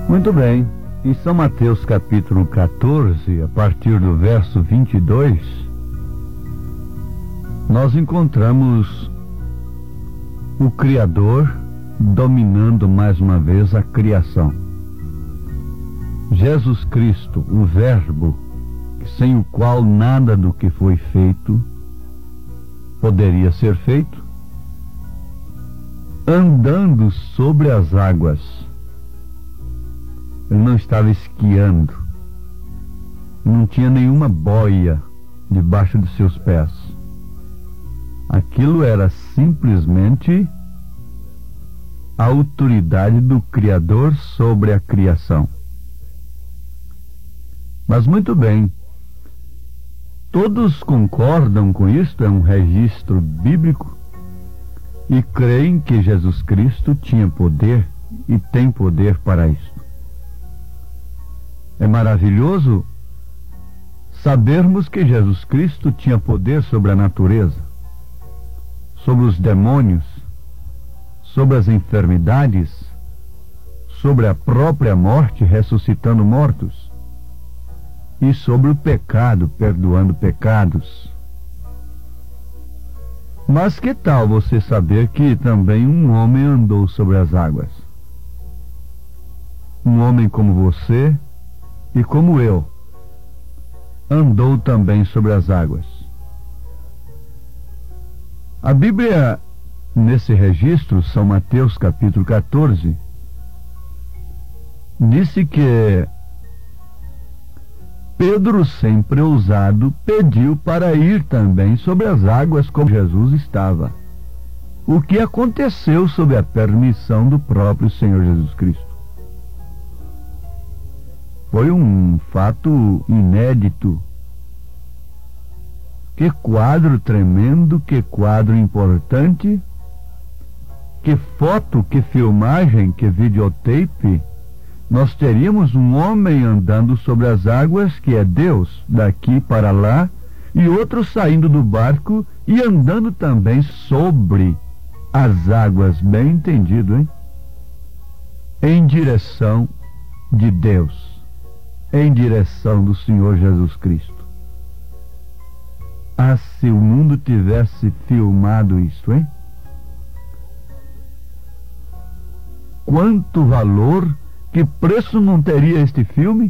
Muito bem. Em São Mateus capítulo 14, a partir do verso 22, nós encontramos o Criador dominando mais uma vez a criação. Jesus Cristo, o Verbo, sem o qual nada do que foi feito poderia ser feito, andando sobre as águas. Ele não estava esquiando, não tinha nenhuma boia debaixo dos seus pés. Aquilo era simplesmente a autoridade do Criador sobre a criação. Mas muito bem, todos concordam com isto, é um registro bíblico, e creem que Jesus Cristo tinha poder e tem poder para isso. É maravilhoso sabermos que Jesus Cristo tinha poder sobre a natureza, sobre os demônios, sobre as enfermidades, sobre a própria morte, ressuscitando mortos, e sobre o pecado, perdoando pecados. Mas que tal você saber que também um homem andou sobre as águas? Um homem como você e como eu, andou também sobre as águas. A Bíblia, nesse registro, São Mateus capítulo 14, disse que Pedro, sempre ousado, pediu para ir também sobre as águas como Jesus estava. O que aconteceu sob a permissão do próprio Senhor Jesus Cristo. Foi um fato inédito. Que quadro tremendo, que quadro importante, que foto, que filmagem, que videotape. Nós teríamos um homem andando sobre as águas, que é Deus, daqui para lá, e outro saindo do barco e andando também sobre as águas, bem entendido, hein? Em direção de Deus, em direção do Senhor Jesus Cristo. Ah, se o mundo tivesse filmado isso, hein? Quanto valor, que preço não teria este filme?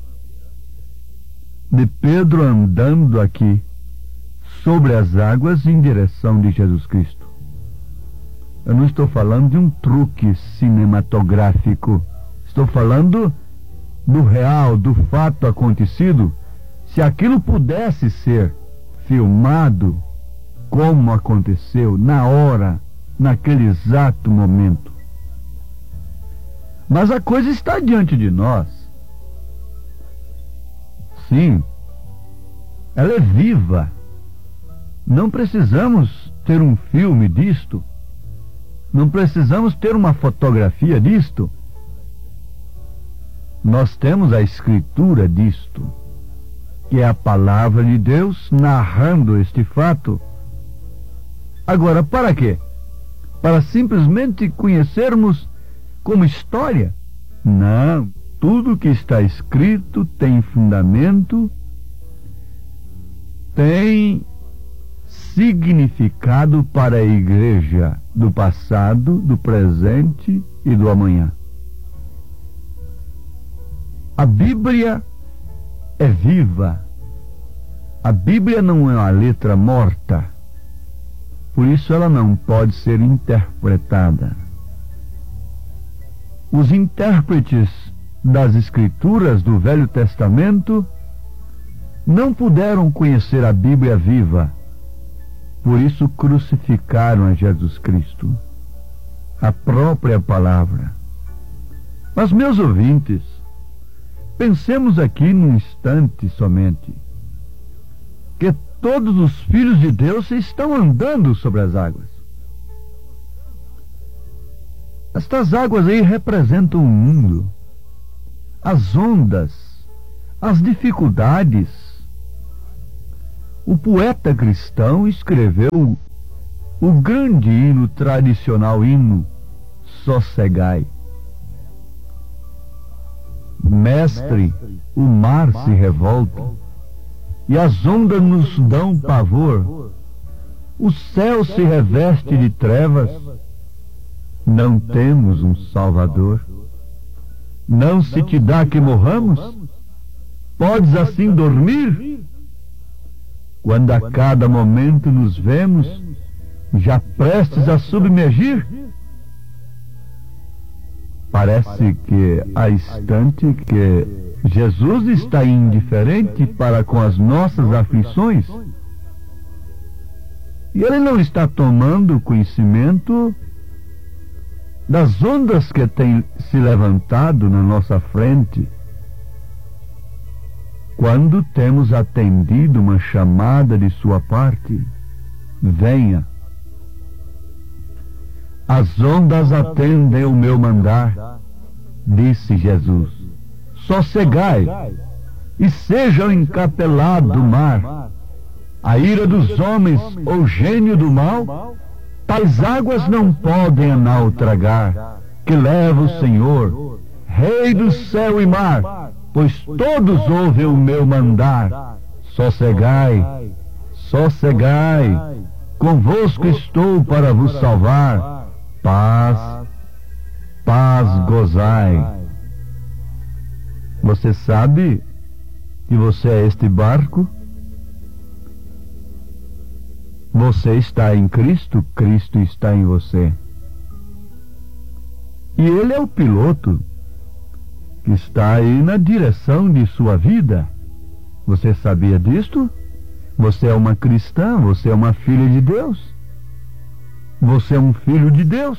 De Pedro andando aqui sobre as águas em direção de Jesus Cristo. Eu não estou falando de um truque cinematográfico. Estou falando do real, do fato acontecido. Se aquilo pudesse ser filmado como aconteceu, na hora, naquele exato momento. Mas a coisa está diante de nós. Sim, ela é viva. Não precisamos ter um filme disto. Não precisamos ter uma fotografia disto. Nós temos a escritura disto, que é a palavra de Deus narrando este fato. Agora, para quê? Para simplesmente conhecermos como história? Não. Tudo que está escrito tem fundamento, tem significado para a igreja do passado, do presente e do amanhã. A Bíblia é viva. A Bíblia não é uma letra morta. Por isso ela não pode ser interpretada. Os intérpretes das Escrituras do Velho Testamento não puderam conhecer a Bíblia viva. Por isso crucificaram a Jesus Cristo, a própria palavra. Mas, meus ouvintes, pensemos aqui num instante somente, que todos os filhos de Deus estão andando sobre as águas. Estas águas aí representam o mundo, as ondas, as dificuldades. O poeta cristão escreveu o grande hino tradicional, hino Sossegai. Mestre, o mar se revolta e as ondas nos dão pavor. O céu se reveste de trevas. Não temos um Salvador. Não se te dá que morramos? Podes assim dormir? Quando a cada momento nos vemos, já prestes a submergir? Parece que há instante que Jesus está indiferente para com as nossas aflições. E Ele não está tomando conhecimento das ondas que têm se levantado na nossa frente. Quando temos atendido uma chamada de sua parte, venha. As ondas atendem o meu mandar, disse Jesus. Sossegai e seja o encapelado do mar. A ira dos homens ou gênio do mal, tais águas não podem a nau tragar, que leva o Senhor, Rei do céu e mar, pois todos ouvem o meu mandar. Sossegai, sossegai, convosco estou para vos salvar. Paz, paz gozai. Você sabe que você é este barco? Você está em Cristo, Cristo está em você. E Ele é o piloto que está aí na direção de sua vida. Você sabia disto? Você é uma cristã, você é uma filha de Deus. Você é um filho de Deus.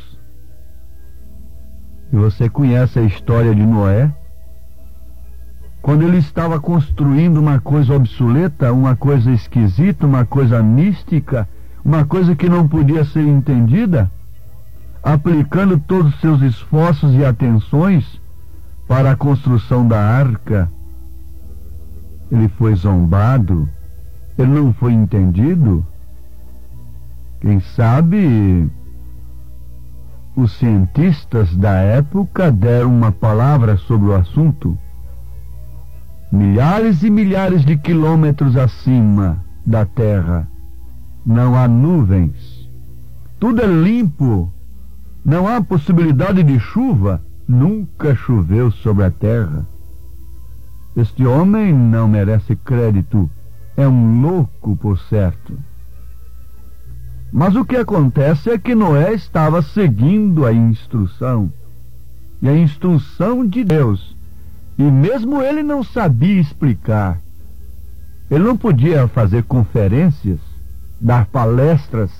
E você conhece a história de Noé? Quando ele estava construindo uma coisa obsoleta, uma coisa esquisita, uma coisa mística, uma coisa que não podia ser entendida, aplicando todos os seus esforços e atenções para a construção da arca, ele foi zombado, ele não foi entendido. Quem sabe os cientistas da época deram uma palavra sobre o assunto. Milhares e milhares de quilômetros acima da Terra não há nuvens, tudo é limpo, não há possibilidade de chuva, nunca choveu sobre a Terra. Este homem não merece crédito, é um louco, por certo. Mas o que acontece é que Noé estava seguindo a instrução, e a instrução de Deus, e mesmo ele não sabia explicar. Ele não podia fazer conferências, dar palestras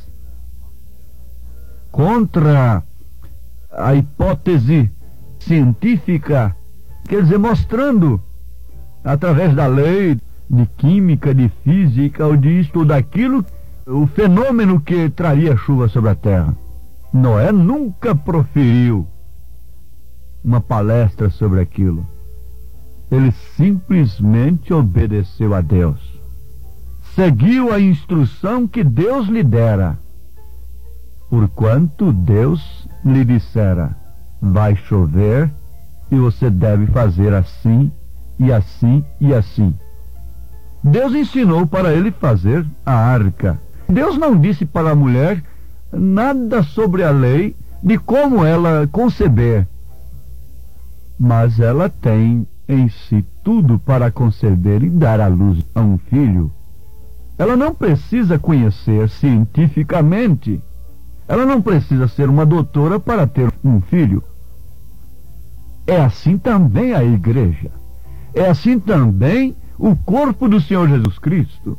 contra a hipótese científica, quer dizer, mostrando através da lei de química, de física, ou disto ou daquilo, o fenômeno que traria chuva sobre a terra. Noé nunca proferiu uma palestra sobre aquilo. Ele simplesmente obedeceu a Deus. Seguiu a instrução que Deus lhe dera. Porquanto Deus lhe dissera, vai chover e você deve fazer assim, e assim, e assim. Deus ensinou para ele fazer a arca. Deus não disse para a mulher nada sobre a lei de como ela conceber. Mas ela tem em si tudo para conceber e dar à luz a um filho. Ela não precisa conhecer cientificamente. Ela não precisa ser uma doutora para ter um filho. É assim também a igreja. É assim também o corpo do Senhor Jesus Cristo.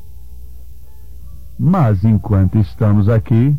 Mas enquanto estamos aqui,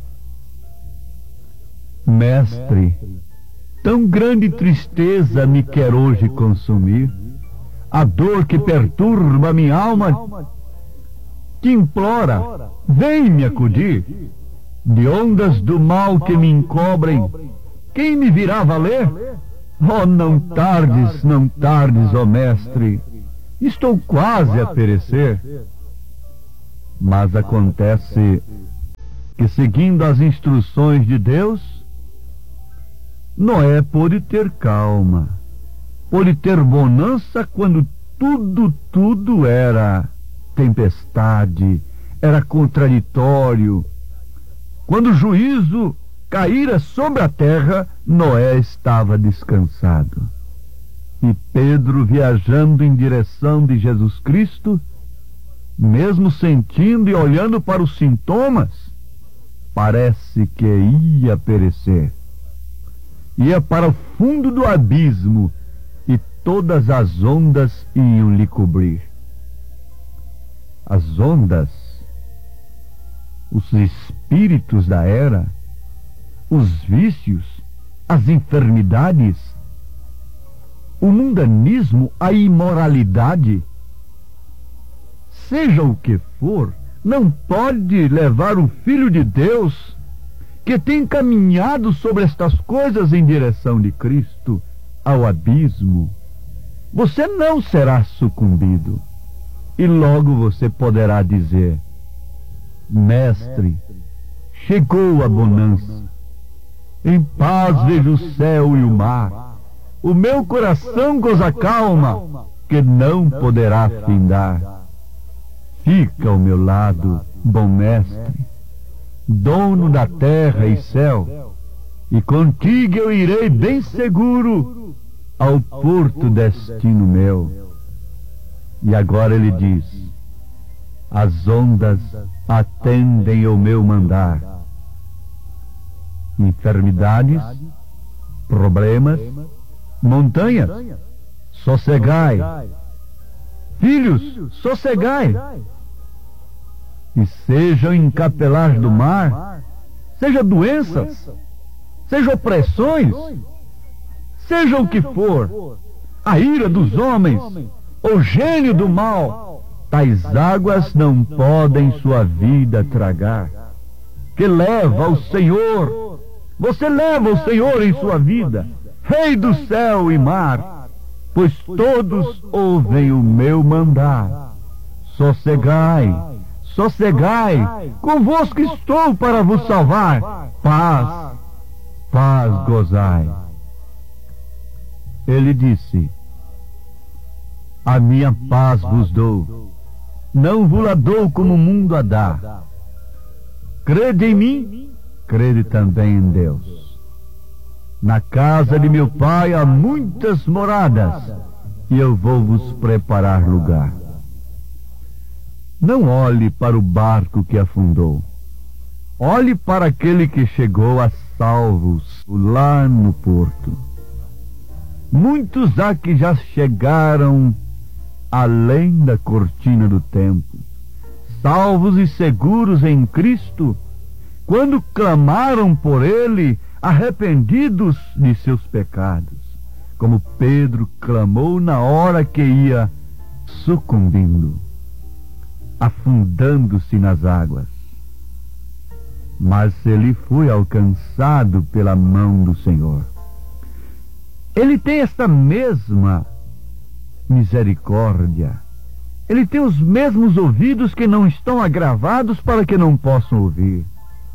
Mestre, tão grande tristeza me quer hoje consumir, a dor que perturba minha alma te implora, vem me acudir, de ondas do mal que me encobrem, quem me virá valer? Oh, não tardes, ó Mestre, estou quase a perecer. Mas acontece que, seguindo as instruções de Deus, Noé pôde ter calma, pôde ter bonança quando tudo era tempestade, era contraditório. Quando o juízo caíra sobre a terra, Noé estava descansado. E Pedro, viajando em direção de Jesus Cristo, mesmo sentindo e olhando para os sintomas, parece que ia perecer. Ia para o fundo do abismo e todas as ondas iam lhe cobrir. As ondas, os espíritos da era, os vícios, as enfermidades, o mundanismo, a imoralidade, seja o que for, não pode levar o Filho de Deus, que tem caminhado sobre estas coisas em direção de Cristo, ao abismo. Você não será sucumbido. E logo você poderá dizer: Mestre, chegou a bonança. Em paz vejo o céu e o mar. O meu coração goza calma, que não poderá findar. Fica ao meu lado, bom mestre, dono da terra e céu, e contigo eu irei bem seguro ao porto destino meu. E agora ele diz: as ondas atendem ao meu mandar. Enfermidades, problemas, montanhas, sossegai. Filhos, sossegai. E sejam encapelar do mar, seja doenças, seja opressões, seja o que for, a ira dos homens, o gênio do mal, tais águas não podem sua vida tragar. Que leva o Senhor, você leva o Senhor em sua vida, Rei do céu e mar, pois todos ouvem o meu mandar. Sossegai, sossegai, convosco estou para vos salvar. Paz, paz gozai. Ele disse: a minha paz vos dou, não vos la dou como o mundo a dá. Crede em mim, crede também em Deus. Na casa de meu Pai há muitas moradas, e eu vou vos preparar lugar. Não olhe para o barco que afundou. Olhe para aquele que chegou a salvos lá no porto. Muitos há que já chegaram além da cortina do tempo, salvos e seguros em Cristo, quando clamaram por Ele, arrependidos de seus pecados, como Pedro clamou na hora que ia sucumbindo, afundando-se nas águas. Mas ele foi alcançado pela mão do Senhor. Ele tem esta mesma misericórdia. Ele tem os mesmos ouvidos que não estão agravados para que não possam ouvir.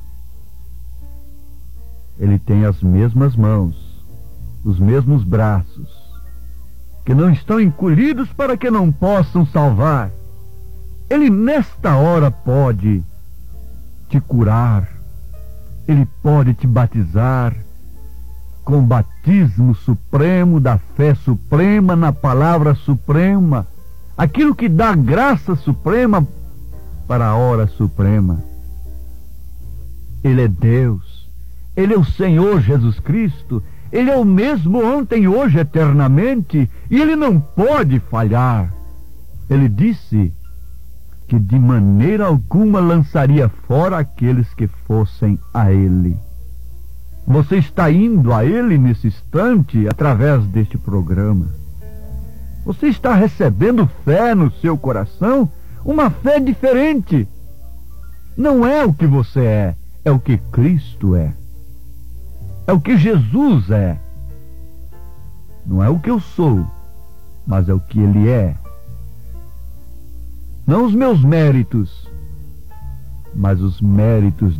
Ele tem as mesmas mãos, os mesmos braços, que não estão encolhidos para que não possam salvar. Ele nesta hora pode te curar, Ele pode te batizar com o batismo supremo da fé suprema na palavra suprema, aquilo que dá graça suprema para a hora suprema. Ele é Deus, Ele é o Senhor Jesus Cristo, Ele é o mesmo ontem, hoje, eternamente, e Ele não pode falhar. Ele disse que de maneira alguma lançaria fora aqueles que fossem a Ele. Você está indo a Ele nesse instante através deste programa. Você está recebendo fé no seu coração, uma fé diferente. Não é o que você é o que Cristo é. É o que Jesus é. Não é o que eu sou, mas é o que Ele é. Não os meus méritos, mas os méritos